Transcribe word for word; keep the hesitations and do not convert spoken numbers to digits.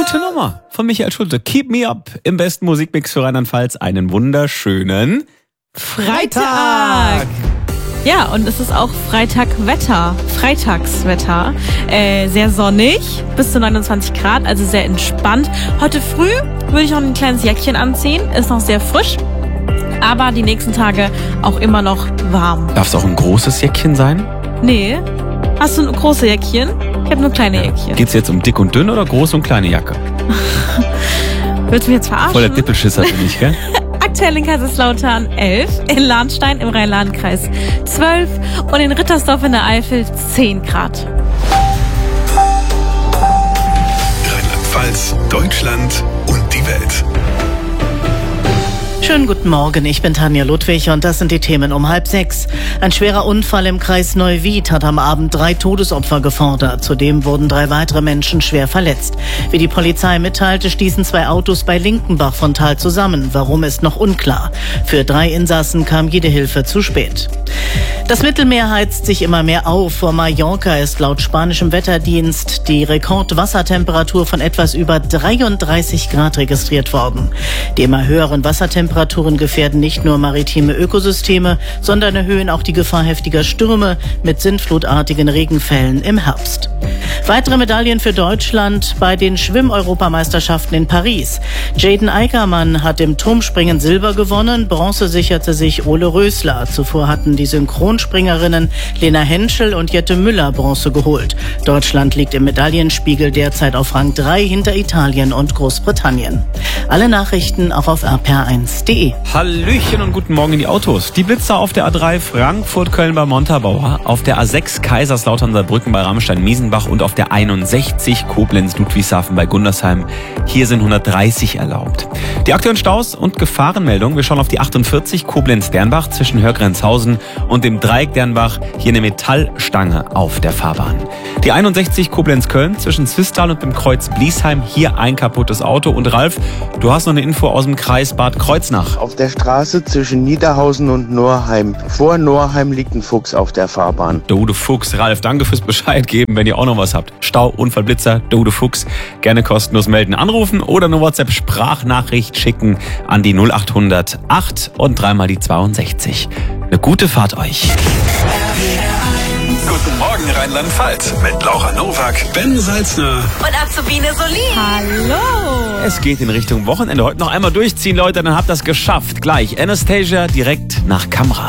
Gute Nummer von Michael Schulte. Keep Me Up im besten Musikmix für Rheinland-Pfalz. Einen wunderschönen Freitag! Ja, und es ist auch Freitagwetter, Freitagswetter. Äh, sehr sonnig, bis zu neunundzwanzig Grad, also sehr entspannt. Heute früh würde ich noch ein kleines Jäckchen anziehen, ist noch sehr frisch, aber die nächsten Tage auch immer noch warm. Darf es auch ein großes Jäckchen sein? Nee. Hast du ein großes Jäckchen? Ich habe nur kleine Jäckchen. Geht's jetzt um dick und dünn oder große und kleine Jacke? Willst du mich jetzt verarschen? Voll der Dippelschisser bin ich, gell? Aktuell in Kaiserslautern elf, in Lahnstein im Rhein-Lahn-Kreis zwölf und in Rittersdorf in der Eifel zehn Grad. Rheinland-Pfalz, Deutschland und die Welt. Schönen guten Morgen, ich bin Tanja Ludwig und das sind die Themen um halb sechs. Ein schwerer Unfall im Kreis Neuwied hat am Abend drei Todesopfer gefordert. Zudem wurden drei weitere Menschen schwer verletzt. Wie die Polizei mitteilte, stießen zwei Autos bei Linkenbach von Tal zusammen. Warum, ist noch unklar. Für drei Insassen kam jede Hilfe zu spät. Das Mittelmeer heizt sich immer mehr auf. Vor Mallorca ist laut spanischem Wetterdienst die Rekordwassertemperatur von etwas über dreiunddreißig Grad registriert worden. Die immer höheren Wassertemperaturen gefährden nicht nur maritime Ökosysteme, sondern erhöhen auch die Gefahr heftiger Stürme mit sintflutartigen Regenfällen im Herbst. Weitere Medaillen für Deutschland bei den Schwimm-Europameisterschaften in Paris. Jaden Eickermann hat im Turmspringen Silber gewonnen, Bronze sicherte sich Ole Rösler. Zuvor hatten die Synchronspringerinnen Lena Henschel und Jette Müller Bronze geholt. Deutschland liegt im Medaillenspiegel derzeit auf Rang drei hinter Italien und Großbritannien. Alle Nachrichten auch auf r p r eins punkt d e. Hallöchen und guten Morgen in die Autos. Die Blitzer auf der A drei Frankfurt-Köln bei Montabaur, auf der A sechs Kaiserslautern-Saarbrücken bei Ramstein-Miesenbach und auf der einundsechzig Koblenz-Ludwigshafen bei Gundersheim. Hier sind hundertdreißig erlaubt. Die aktuellen Staus und Gefahrenmeldungen. Wir schauen auf die achtundvierzig Koblenz-Dernbach zwischen Hörgrenzhausen und dem Dreieck Dernbach. Hier eine Metallstange auf der Fahrbahn. Die einundsechzig Koblenz-Köln zwischen Zwistal und dem Kreuz Bliesheim. Hier ein kaputtes Auto. Und Ralf, du hast noch eine Info aus dem Kreis Bad Kreuznach. Auf der Straße zwischen Niederhausen und Norheim. Vor Norheim liegt ein Fuchs auf der Fahrbahn. Dode Fuchs. Ralf, danke fürs Bescheid geben, wenn ihr auch noch was habt. Stau, Unfall, Blitzer, Dode Fuchs. Gerne kostenlos melden, anrufen oder eine WhatsApp-Sprachnachricht schicken an die null achthundert acht und dreimal die zweiundsechzig. Eine gute Fahrt euch. Guten Morgen Rheinland-Pfalz mit Laura Nowak, Ben Salzner Und Azubine Solin. Hallo. Es geht in Richtung Wochenende. Heute noch einmal durchziehen, Leute, dann habt ihr das geschafft. Gleich Anastasia direkt nach Kamera.